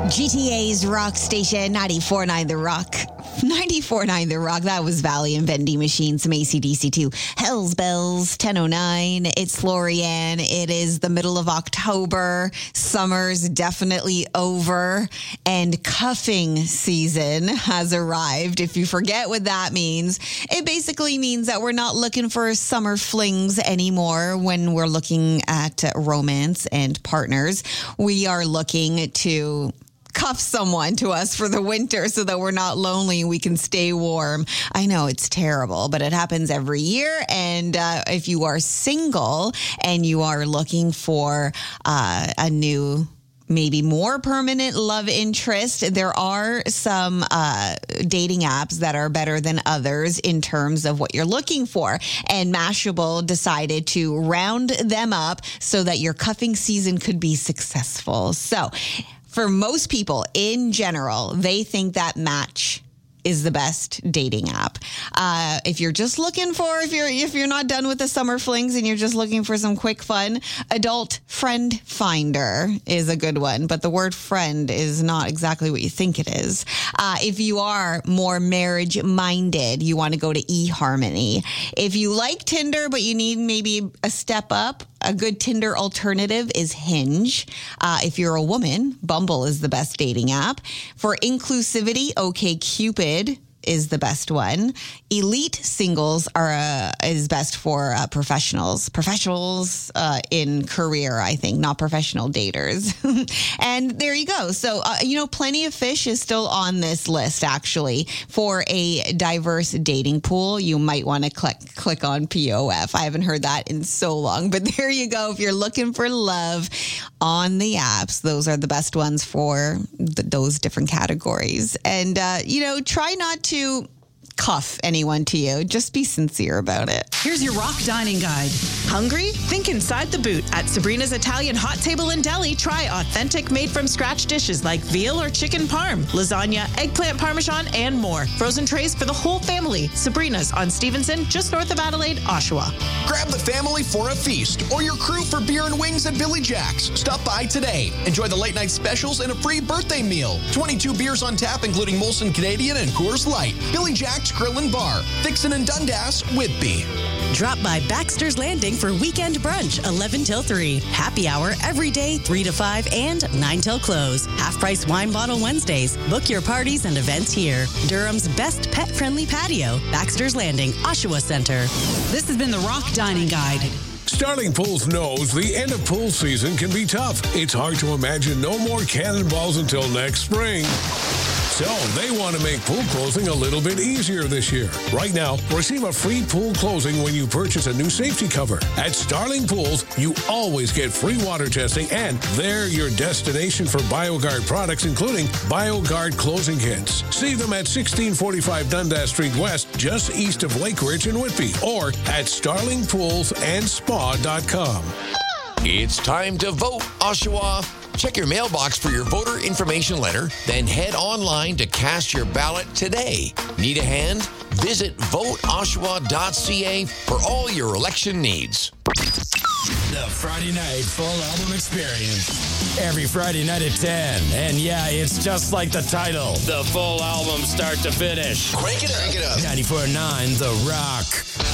GTA's Rock Station, 94.9 The Rock. 94.9 The Rock. That was Valley and Vending Machine, some AC/DC too. Hell's Bells, 10:09. It's Lorianne. It is the middle of October. Summer's definitely over. And cuffing season has arrived. If you forget what that means, it basically means that we're not looking for summer flings anymore when we're looking at romance and partners. We are looking to cuff someone to us for the winter so that we're not lonely and we can stay warm. I know it's terrible, but it happens every year. And if you are single and you are looking for a new, maybe more permanent love interest, there are some dating apps that are better than others in terms of what you're looking for. And Mashable decided to round them up so that your cuffing season could be successful. So for most people in general, they think that Match is the best dating app. If you're just looking for, if you're not done with the summer flings and you're just looking for some quick fun, Adult Friend Finder is a good one. But the word friend is not exactly what you think it is. If you are more marriage minded, you want to go to eHarmony. If you like Tinder, but you need maybe a step up, a good Tinder alternative is Hinge. If you're a woman, Bumble is the best dating app. For inclusivity, OkCupid is the best one. Elite Singles is best for professionals in career, I think, not professional daters. And there you go. So, Plenty of Fish is still on this list, actually. For a diverse dating pool, you might want to click on POF. I haven't heard that in so long, but there you go. If you're looking for love on the apps, those are the best ones for those different categories. And, try not to cuff anyone to you. Just be sincere about it. Here's your rock dining guide. Hungry? Think inside the boot. At Sabrina's Italian Hot Table and Deli, try authentic made-from-scratch dishes like veal or chicken parm, lasagna, eggplant parmesan, and more. Frozen trays for the whole family. Sabrina's on Stevenson, just north of Adelaide, Oshawa. Grab the family for a feast or your crew for beer and wings at Billy Jack's. Stop by today. Enjoy the late night specials and a free birthday meal. 22 beers on tap, including Molson Canadian and Coors Light. Billy Jack's Grill and Bar, Dixon and Dundas, Whitby. Drop by Baxter's Landing for weekend brunch, 11 till 3. Happy hour every day, 3 to 5 and 9 till close. Half-price wine bottle Wednesdays. Book your parties and events here. Durham's best pet-friendly patio, Baxter's Landing, Oshawa Center. This has been the Rock Dining Guide. Starling Pools knows the end of pool season can be tough. It's hard to imagine no more cannonballs until next spring. So they want to make pool closing a little bit easier this year. Right now, receive a free pool closing when you purchase a new safety cover. At Starling Pools, you always get free water testing, and they're your destination for BioGuard products, including BioGuard closing kits. See them at 1645 Dundas Street West, just east of Lake Ridge in Whitby, or at starlingpoolsandspa.com. It's time to vote, Oshawa. Check your mailbox for your voter information letter, then head online to cast your ballot today. Need a hand? Visit voteoshawa.ca for all your election needs. The Friday Night Full Album Experience. Every Friday night at 10. And yeah, it's just like the title. The full album start to finish. Crank it up. 94.9 The Rock.